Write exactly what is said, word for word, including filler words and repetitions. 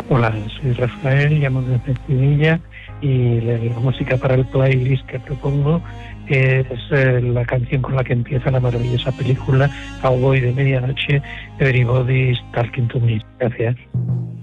Hola, soy Rafael, llamo desde Sevilla y la, la música para el playlist que propongo es eh, la canción con la que empieza la maravillosa película Cowboy de Medianoche, Everybody's Talking to Me. Gracias.